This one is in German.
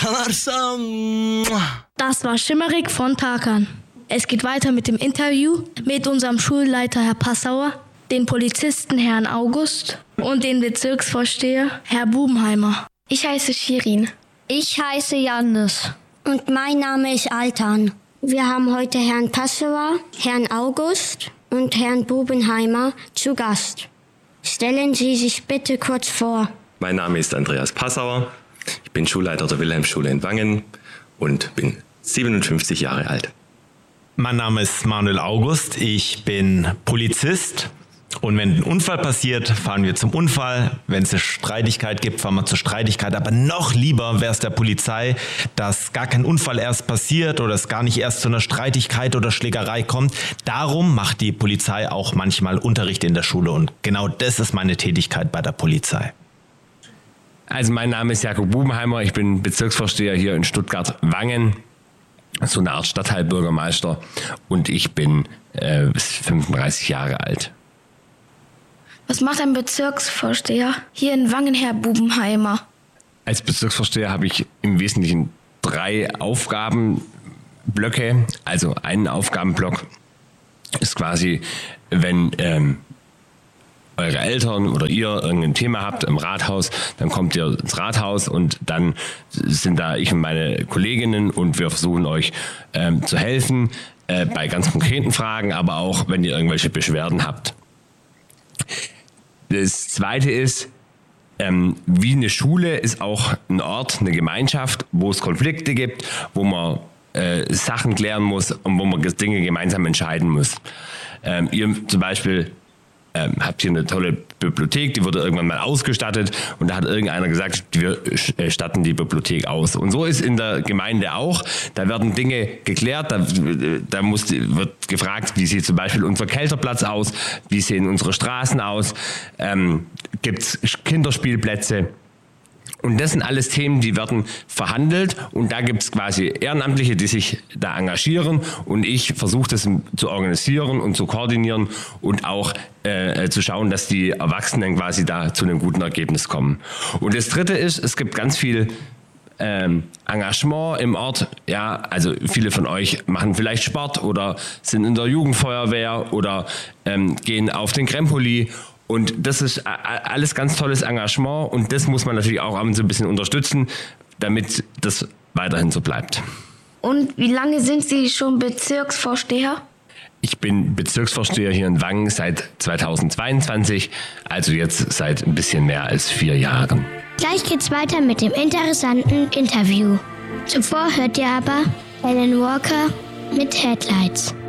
Sanırsam. Das war Schimmerik von Tarkan. Es geht weiter mit dem Interview mit unserem Schulleiter Herr Passauer, den Polizisten Herrn August und den Bezirksvorsteher Herr Bubenheimer. Ich heiße Shirin. Ich heiße Jannis. Und mein Name ist Altan. Wir haben heute Herrn Passauer, Herrn August und Herrn Bubenheimer zu Gast. Stellen Sie sich bitte kurz vor. Mein Name ist Andreas Passauer. Ich bin Schulleiter der Wilhelmsschule in Wangen und bin 57 Jahre alt. Mein Name ist Manuel August. Ich bin Polizist. Und wenn ein Unfall passiert, fahren wir zum Unfall. Wenn es eine Streitigkeit gibt, fahren wir zur Streitigkeit. Aber noch lieber wäre es der Polizei, dass gar kein Unfall erst passiert oder es gar nicht erst zu einer Streitigkeit oder Schlägerei kommt. Darum macht die Polizei auch manchmal Unterricht in der Schule. Und genau das ist meine Tätigkeit bei der Polizei. Also mein Name ist Jakob Bubenheimer. Ich bin Bezirksvorsteher hier in Stuttgart-Wangen. So eine Art Stadtteilbürgermeister. Und ich bin 35 Jahre alt. Was macht ein Bezirksvorsteher hier in Wangen, Herr Bubenheimer? Als Bezirksvorsteher habe ich im Wesentlichen 3 Aufgabenblöcke. Also einen Aufgabenblock ist quasi, wenn eure Eltern oder ihr irgendein Thema habt im Rathaus, dann kommt ihr ins Rathaus und dann sind da ich und meine Kolleginnen und wir versuchen euch zu helfen bei ganz konkreten Fragen, aber auch, wenn ihr irgendwelche Beschwerden habt. Das Zweite ist, wie eine Schule ist auch ein Ort, eine Gemeinschaft, wo es Konflikte gibt, wo man Sachen klären muss und wo man Dinge gemeinsam entscheiden muss. Ihr zum Beispiel habt hier eine tolle Bibliothek, die wurde irgendwann mal ausgestattet und da hat irgendeiner gesagt, wir statten die Bibliothek aus. Und so ist in der Gemeinde auch. Da werden Dinge geklärt, da wird gefragt, wie sieht zum Beispiel unser Kälterplatz aus, wie sehen unsere Straßen aus, gibt es Kinderspielplätze. Und das sind alles Themen, die werden verhandelt und da gibt es quasi Ehrenamtliche, die sich da engagieren und ich versuche das zu organisieren und zu koordinieren und auch zu schauen, dass die Erwachsenen quasi da zu einem guten Ergebnis kommen. Und das Dritte ist, es gibt ganz viel Engagement im Ort. Ja, also viele von euch machen vielleicht Sport oder sind in der Jugendfeuerwehr oder gehen auf den Krempoli. Und das ist alles ganz tolles Engagement und das muss man natürlich auch so ein bisschen unterstützen, damit das weiterhin so bleibt. Und wie lange sind Sie schon Bezirksvorsteher? Ich bin Bezirksvorsteher hier in Wangen seit 2022, also jetzt seit ein bisschen mehr als 4 Jahren. Gleich geht's weiter mit dem interessanten Interview. Zuvor hört ihr aber Alan Walker mit Headlights.